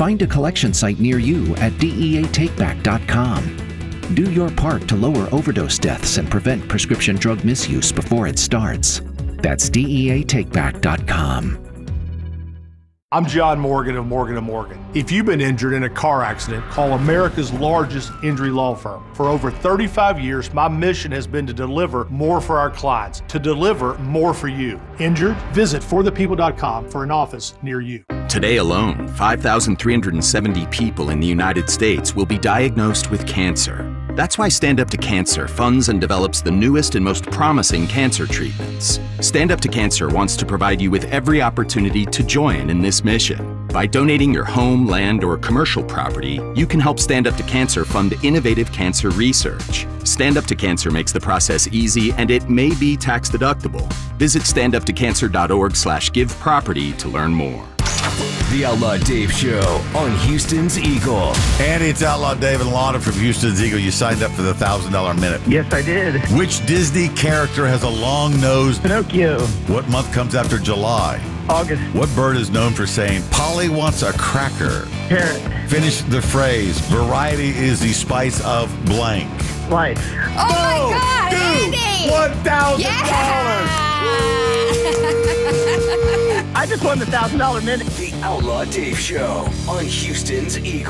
Find a collection site near you at DEATakeback.com. Do your part to lower overdose deaths and prevent prescription drug misuse before it starts. That's DEATakeback.com. I'm John Morgan of Morgan & Morgan. If you've been injured in a car accident, call America's largest injury law firm. For over 35 years, my mission has been to deliver more for our clients, to deliver more for you. Injured? Visit forthepeople.com for an office near you. Today alone, 5,370 people in the United States will be diagnosed with cancer. That's why Stand Up to Cancer funds and develops the newest and most promising cancer treatments. Stand Up to Cancer wants to provide you with every opportunity to join in this mission. By donating your home, land, or commercial property, you can help Stand Up to Cancer fund innovative cancer research. Stand Up to Cancer makes the process easy, and it may be tax deductible. Visit standuptocancer.org/giveproperty to learn more. The Outlaw Dave Show on Houston's Eagle. Andy, it's Outlaw Dave and Lana from Houston's Eagle. You signed up for the $1,000 minute. Yes, I did. Which Disney character has a long nose? Pinocchio. What month comes after July? August. What bird is known for saying, Polly wants a cracker? Parrot. Finish the phrase, variety is the spice of blank. Life. Oh my God, Andy! $1,000! Yeah! I just won the $1,000 minute. The Outlaw Dave Show on Houston's Eagle.